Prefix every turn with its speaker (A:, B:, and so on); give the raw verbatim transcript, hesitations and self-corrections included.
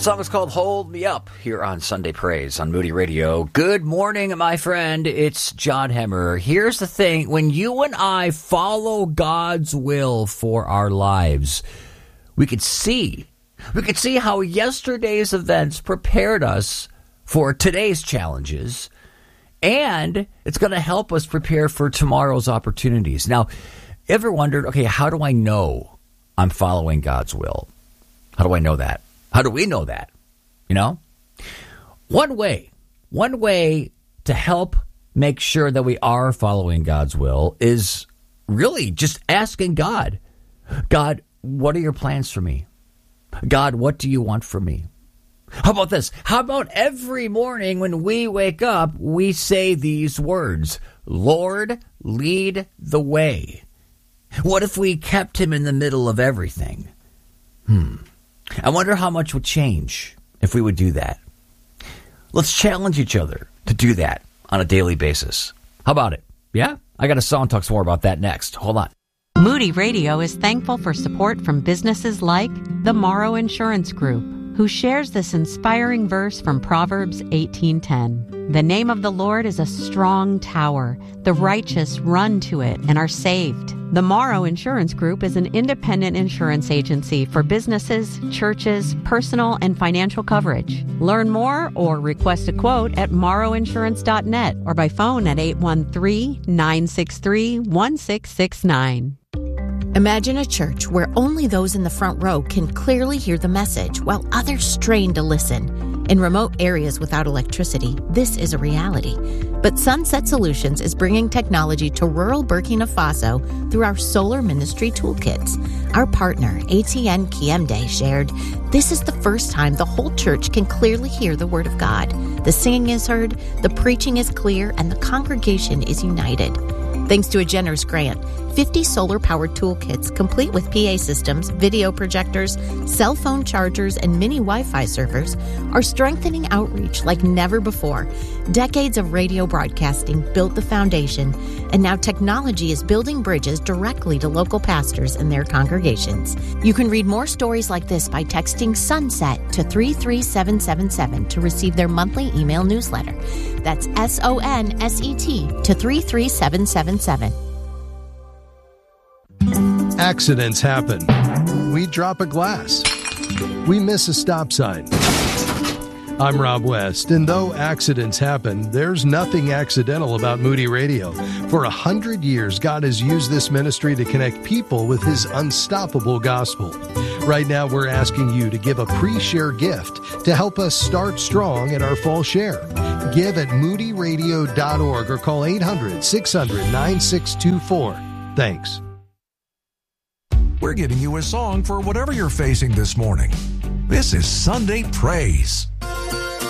A: song is called Hold Me Up here on Sunday Praise on Moody Radio. Good morning, my friend. It's John Hemmer. Here's the thing. When you and I follow God's will for our lives, we could see, we could see how yesterday's events prepared us for today's challenges, and it's going to help us prepare for tomorrow's opportunities. Now, ever wondered, okay, how do I know I'm following God's will? How do I know that? How do we know that? You know, one way, one way to help make sure that we are following God's will is really just asking God, God, what are your plans for me? God, what do you want from me? How about this? How about every morning when we wake up, we say these words, Lord, lead the way. What if we kept him in the middle of everything? Hmm. I wonder how much would change if we would do that. Let's challenge each other to do that on a daily basis. How about it? Yeah? I got a song talks more about that next. Hold on.
B: Moody Radio is thankful for support from businesses like the Morrow Insurance Group, who shares this inspiring verse from Proverbs eighteen ten. The name of the Lord is a strong tower. The righteous run to it and are saved. The Morrow Insurance Group is an independent insurance agency for businesses, churches, personal, and financial coverage. Learn more or request a quote at morrow insurance dot net or by phone at eight one three, nine six three, one six six nine.
C: Imagine a church where only those in the front row can clearly hear the message while others strain to listen. In remote areas without electricity, this is a reality. But Sunset Solutions is bringing technology to rural Burkina Faso through our Solar Ministry Toolkits. Our partner, A T N Kiemde, shared, "This is the first time the whole church can clearly hear the Word of God. The singing is heard, the preaching is clear, and the congregation is united." Thanks to a generous grant, fifty solar-powered toolkits complete with P A systems, video projectors, cell phone chargers, and mini Wi-Fi servers are strengthening outreach like never before. Decades of radio broadcasting built the foundation, and now technology is building bridges directly to local pastors and their congregations. You can read more stories like this by texting SUNSET to three three seven seven seven to receive their monthly email newsletter. That's S O N S E T to three three seven seven seven.
D: Accidents happen. We drop a glass. We miss a stop sign. I'm Rob West, and though accidents happen, there's nothing accidental about Moody Radio. For a hundred years, God has used this ministry to connect people with His unstoppable gospel. Right now, we're asking you to give a pre-share gift to help us start strong at our fall share. Give at moody radio dot org or call eight hundred, six hundred, nine six two four. Thanks.
E: We're giving you a song for whatever you're facing this morning. This is Sunday Praise.